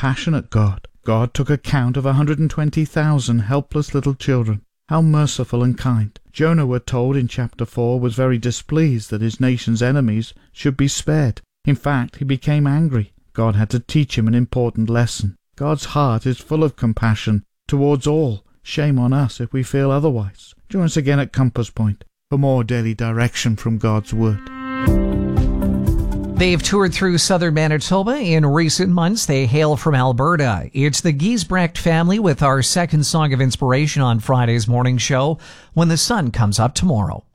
compassionate God. God took account of 120,000 helpless little children. How merciful and kind. Jonah, we're told in chapter 4, was very displeased that his nation's enemies should be spared. In fact, he became angry. God had to teach him an important lesson. God's heart is full of compassion towards all. Shame on us if we feel otherwise. Join us again at Compass Point for more daily direction from God's Word. They've toured through southern Manitoba in recent months. They hail from Alberta. It's the Giesbrecht family with our second song of inspiration on Friday's morning show, When the Sun Comes Up Tomorrow.